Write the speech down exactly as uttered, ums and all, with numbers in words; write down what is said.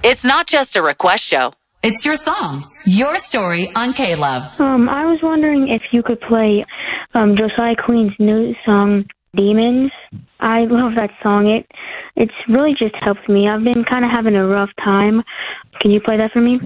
It's not just a request show. It's your song, your story on K-Love. Um, I was wondering if you could play um, Josiah Queen's new song, Demons. I love that song. It It's really just helped me. I've been kind of having a rough time. Can you play that for me?